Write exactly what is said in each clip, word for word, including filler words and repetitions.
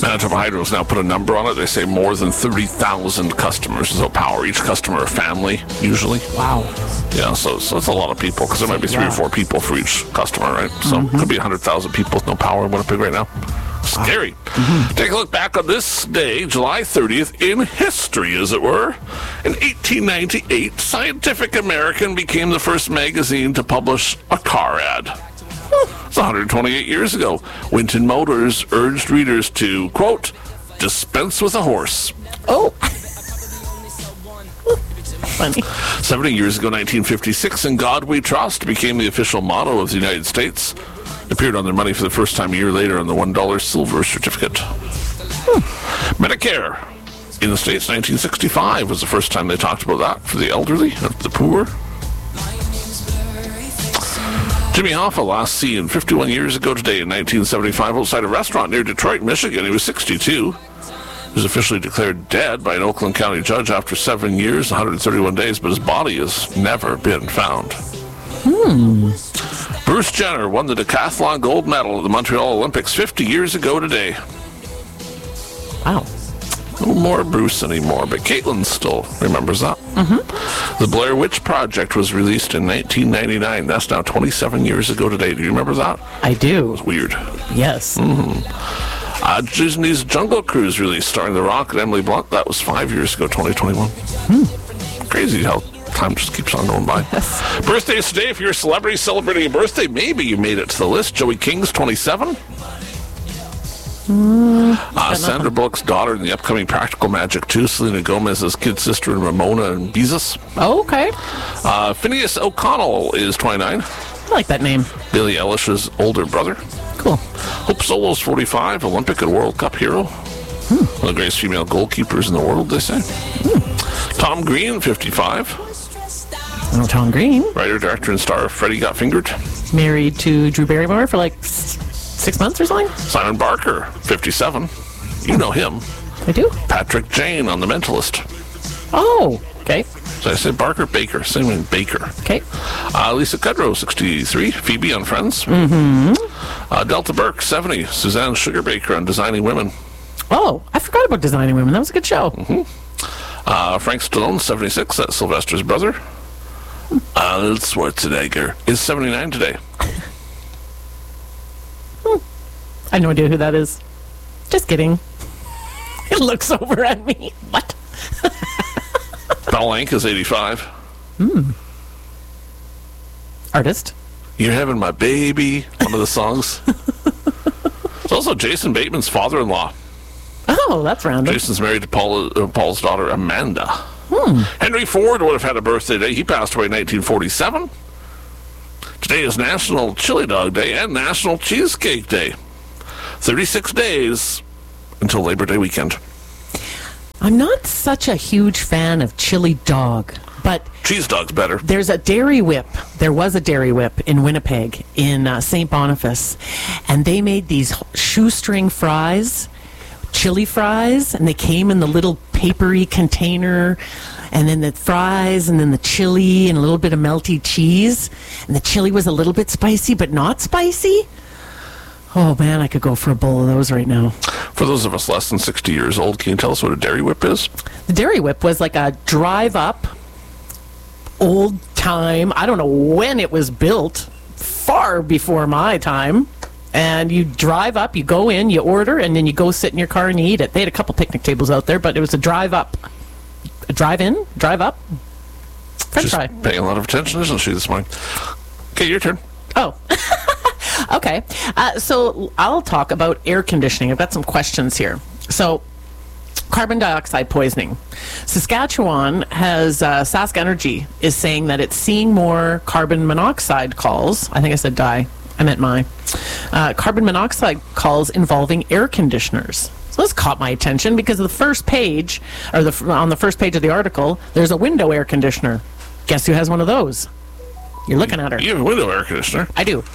Manitoba Hydro's now put a number on it. They say more than thirty thousand customers is what power. Each customer a family, usually. Wow. Yeah, so, so it's a lot of people, because there might be three wow. or four people for each customer, right? So mm-hmm. it could be one hundred thousand people with no power in Winnipeg right now. Scary. Mm-hmm. Take a look back on this day, July thirtieth, in history, as it were. In eighteen ninety-eight, Scientific American became the first magazine to publish a car ad. It's one hundred twenty-eight years ago. Winton Motors urged readers to, quote, dispense with a horse. Oh. Funny. seventy years ago, nineteen fifty-six, In God We Trust became the official motto of the United States. It appeared on their money for the first time a year later on the one dollar silver certificate. Hmm. Medicare in the States, nineteen sixty-five was the first time they talked about that for the elderly and the poor. Jimmy Hoffa last seen fifty-one years ago today in nineteen seventy-five outside a restaurant near Detroit, Michigan. He was sixty-two. He was officially declared dead by an Oakland County judge after seven years, one hundred thirty-one days, but his body has never been found. Hmm. Bruce Jenner won the decathlon gold medal at the Montreal Olympics fifty years ago today. Wow. No more Bruce anymore, but Caitlin still remembers that. Mm-hmm. The Blair Witch Project was released in nineteen ninety-nine. That's now twenty-seven years ago today. Do you remember that? I do. It was weird. Yes. Mm-hmm. Uh, Disney's Jungle Cruise release starring The Rock and Emily Blunt. That was five years ago, twenty twenty-one. Hmm. Crazy how time just keeps on going by. Yes. Birthdays today. If you're a celebrity celebrating a birthday, maybe you made it to the list. Joey King's twenty-seven. Mm, uh, Sandra Bullock's daughter in the upcoming Practical Magic two. Selena Gomez's kid sister in Ramona and Beezus. Oh, okay. Uh, Phineas O'Connell is twenty-nine. I like that name. Billie Eilish's older brother. Cool. Hope Solo's forty-five. Olympic and World Cup hero. Hmm. One of the greatest female goalkeepers in the world, they say. Hmm. Tom Green, fifty-five. Oh, Tom Green. Writer, director, and star of Freddie Got Fingered. Married to Drew Barrymore for like s- six months or something. Simon Barker, fifty-seven. You know him. I do. Patrick Jane on The Mentalist. Oh, okay. So I said Barker, Baker. Same name, Baker. Okay. Uh, Lisa Kudrow, sixty-three. Phoebe on Friends. Mm-hmm. Uh, Delta Burke, seventy. Suzanne Sugarbaker on Designing Women. Oh, I forgot about Designing Women. That was a good show. Mm-hmm. Uh, Frank Stallone, seventy-six. That's Sylvester's brother. Arnold Schwarzenegger is seventy-nine today. Hmm. I have no idea who that is. Just kidding. He looks over at me. What? Bell Lank is eighty-five. Hmm. Artist? You're having my baby. One of the songs. It's also Jason Bateman's father-in-law. Oh, that's random. Jason's married to Paul, uh, Paul's daughter, Amanda. Hmm. Henry Ford would have had a birthday today. He passed away in nineteen forty-seven. Today is National Chili Dog Day and National Cheesecake Day. thirty-six days until Labor Day weekend. I'm not such a huge fan of chili dog, but... Cheese dog's better. There's a Dairy Whip. There was a Dairy Whip in Winnipeg, in uh, Saint Boniface, and they made these shoestring fries, chili fries, and they came in the little papery container, and then the fries, and then the chili, and a little bit of melty cheese, and the chili was a little bit spicy, but not spicy. Oh, man, I could go for a bowl of those right now. For those of us less than sixty years old, can you tell us what a Dairy Whip is? The Dairy Whip was like a drive-up, old time, I don't know when it was built, far before my time. And you drive up, you go in, you order, and then you go sit in your car and you eat it. They had a couple picnic tables out there, but it was a drive-up. A drive-in, drive-up, French She's fry. Paying a lot of attention, isn't she, this morning? Okay, your turn. Oh. Okay. Uh, so I'll talk about air conditioning. I've got some questions here. So, carbon dioxide poisoning. Saskatchewan has, uh, Sask Energy is saying that it's seeing more carbon monoxide calls. I think I said die. I meant my. Uh, carbon monoxide calls involving air conditioners. So this caught my attention because the first page, or the on the first page of the article, there's a window air conditioner. Guess who has one of those? You're looking at her. You have a window air conditioner. I do.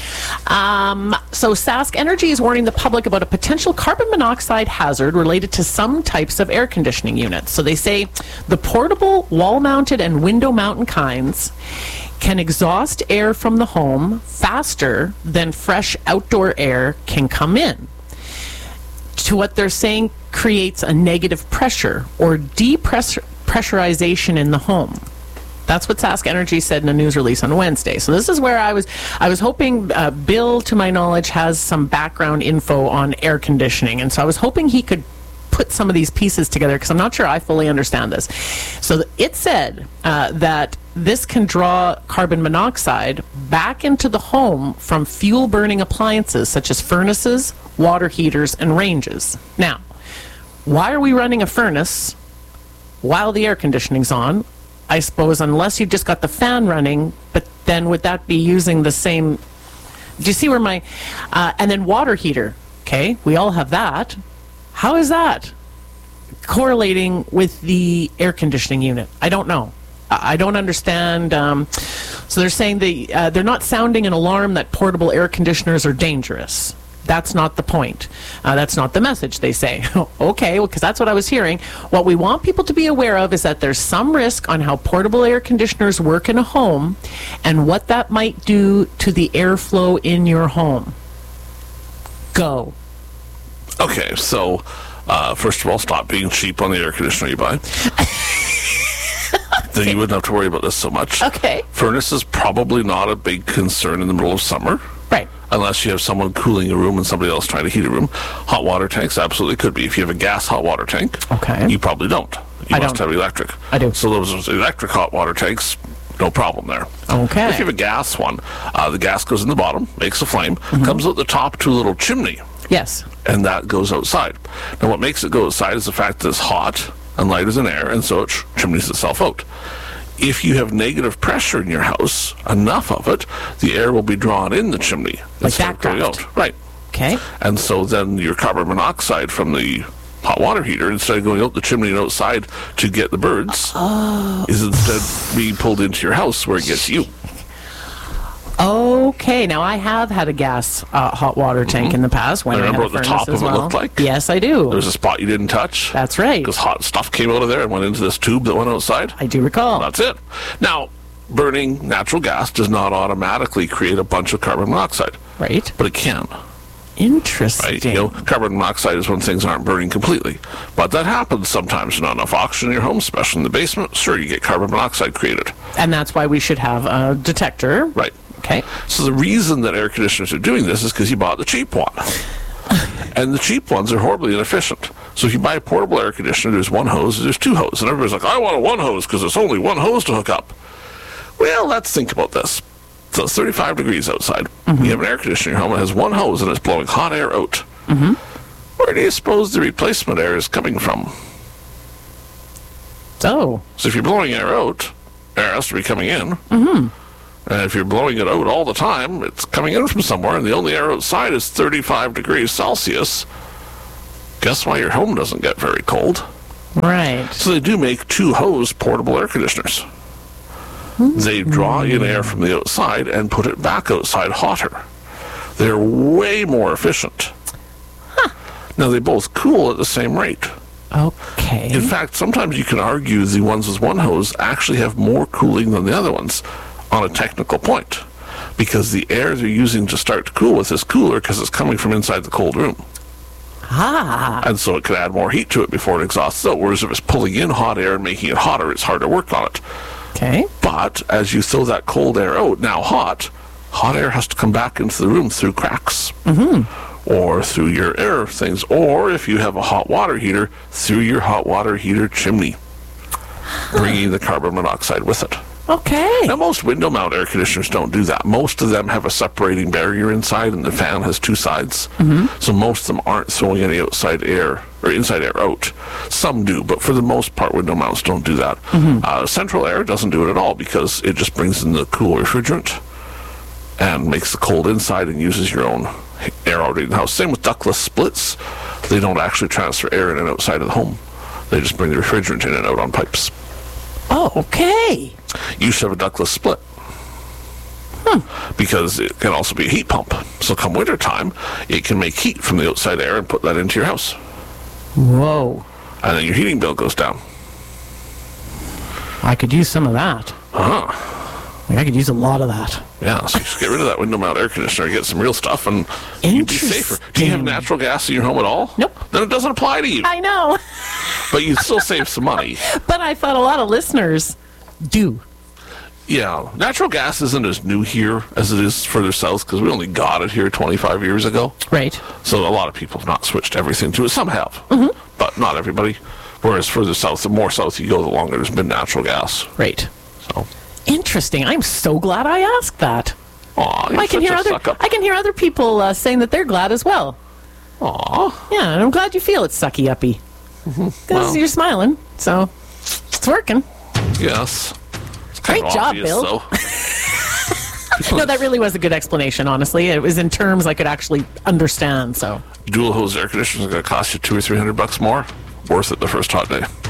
Um, so Sask Energy is warning the public about a potential carbon monoxide hazard related to some types of air conditioning units. So they say the portable, wall-mounted, and window-mounted kinds can exhaust air from the home faster than fresh outdoor air can come in. to what they're saying creates a negative pressure or depressurization in the home. That's what Sask Energy said in a news release on Wednesday. So this is where I was I was hoping uh, Bill, to my knowledge, has some background info on air conditioning. And so I was hoping he could put some of these pieces together, because I'm not sure I fully understand this. So it said uh, that this can draw carbon monoxide back into the home from fuel-burning appliances such as furnaces, water heaters, and ranges. Now, why are we running a furnace while the air conditioning's on? I suppose unless you just got the fan running, but then would that be using the same... Do you see where my... Uh, and then water heater. Okay, we all have that. How is that correlating with the air conditioning unit? I don't know. I don't understand. Um, so they're saying they, uh, they're not sounding an alarm that portable air conditioners are dangerous. That's not the point. Uh, that's not the message, they say. Okay, well, because that's what I was hearing. What we want people to be aware of is that there's some risk on how portable air conditioners work in a home and what that might do to the airflow in your home. Go. Okay, so uh, first of all, stop being cheap on the air conditioner you buy. Then you wouldn't have to worry about this so much. Okay. Furnace is probably not a big concern in the middle of summer. Right. Unless you have someone cooling a room and somebody else trying to heat a room. Hot water tanks absolutely could be. If you have a gas hot water tank, okay, you probably don't. You I must don't. have electric. I do. So those electric hot water tanks, no problem there. Okay. If you have a gas one, uh, the gas goes in the bottom, makes a flame, mm-hmm. comes out the top to a little chimney. Yes. And that goes outside. Now what makes it go outside is the fact that it's hot and light as an air, and so it ch- chimneys itself out. If you have negative pressure in your house, enough of it, the air will be drawn in the chimney. Like that going out. Right. Okay. And so then your carbon monoxide from the hot water heater, instead of going out the chimney and outside to get the birds, oh. is instead being pulled into your house where it gets you. Okay, now I have had a gas uh, hot water tank mm-hmm. in the past when I, I remember had a what the furnace top as of well. it looked like. Yes, I do. There was a spot you didn't touch. That's right. Because hot stuff came out of there and went into this tube that went outside. I do recall. That's it. Now, burning natural gas does not automatically create a bunch of carbon monoxide. Right. But it can. Interesting. Right? You know, carbon monoxide is when things aren't burning completely. But that happens sometimes. Not enough oxygen in your home, especially in the basement. Sure, you get carbon monoxide created. And that's why we should have a detector. Right. Okay. So the reason that air conditioners are doing this is because you bought the cheap one. And the cheap ones are horribly inefficient. So if you buy a portable air conditioner, there's one hose, there's two hoses. And everybody's like, I want a one hose because it's only one hose to hook up. Well, let's think about this. So it's thirty-five degrees outside. Mm-hmm. You have an air conditioner in your home that has one hose and it's blowing hot air out. Mm-hmm. Where do you suppose the replacement air is coming from? Oh. So if you're blowing air out, air has to be coming in. Mm-hmm. And if you're blowing it out all the time, it's coming in from somewhere, and the only air outside is thirty-five degrees Celsius. Guess why your home doesn't get very cold? Right. So they do make two-hose portable air conditioners. Mm-hmm. They draw in air from the outside and put it back outside hotter. They're way more efficient. Huh. Now, they both cool at the same rate. Okay. In fact, sometimes you can argue the ones with one hose actually have more cooling than the other ones on a technical point, because the air they're using to start to cool with is cooler because it's coming from inside the cold room. Ah. And so it can add more heat to it before it exhausts out, whereas if it's pulling in hot air and making it hotter, it's hard to work on it. Okay. But as you throw that cold air out, now hot, hot air has to come back into the room through cracks. Mm-hmm. Or through your air things, or if you have a hot water heater, through your hot water heater chimney, bringing the carbon monoxide with it. Okay. Now, most window mount air conditioners don't do that. Most of them have a separating barrier inside, and the fan has two sides. Mm-hmm. So most of them aren't throwing any outside air or inside air out. Some do, but for the most part, window mounts don't do that. Mm-hmm. Uh, central air doesn't do it at all because it just brings in the cool refrigerant and makes the cold inside and uses your own air already in the house. Same with ductless splits. They don't actually transfer air in and outside of the home. They just bring the refrigerant in and out on pipes. Oh, okay. You should have a ductless split. Hmm. Because it can also be a heat pump. So come winter time, it can make heat from the outside air and put that into your house. Whoa. And then your heating bill goes down. I could use some of that. Uh-huh. Like, I could use a lot of that. Yeah, so you just get rid of that window mount air conditioner, get some real stuff, and you'd be safer. Do you have natural gas in your home at all? Nope. Then it doesn't apply to you. I know. But you still save some money. But I thought a lot of listeners do. Yeah, natural gas isn't as new here as it is further south because we only got it here twenty-five years ago. Right. So a lot of people have not switched everything to it. Some have, mm-hmm. but not everybody. Whereas further south, the more south you go, the longer there's been natural gas. Right. So interesting. I'm so glad I asked that. Aw, you're I can such hear a other. suck-up. I can hear other people uh, saying that they're glad as well. Aw. Yeah, and I'm glad you feel it's sucky uppy because Well. you're smiling, so it's working. Yes. It's kind Great of job, obvious, Bill. though. No, that really was a good explanation. Honestly, it was in terms I could actually understand. So Dual hose air conditioners are going to cost you two or three hundred bucks more. Worth it the first hot day.